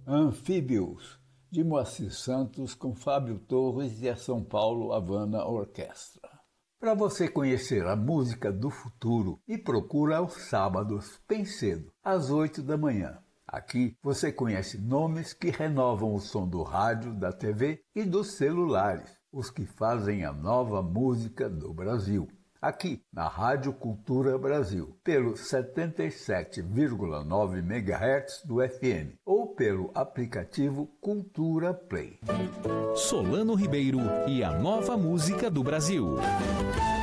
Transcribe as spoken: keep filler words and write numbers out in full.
Anfíbios, de Moacir Santos, com Fábio Torres e a São Paulo Havana Orquestra. Para você conhecer a música do futuro, me procura aos sábados, bem cedo, às oito da manhã. Aqui você conhece nomes que renovam o som do rádio, da T V e dos celulares, os que fazem a nova música do Brasil. Aqui na Rádio Cultura Brasil, pelo setenta e sete vírgula nove megahertz do F M ou pelo aplicativo Cultura Play. Solano Ribeiro e a nova música do Brasil.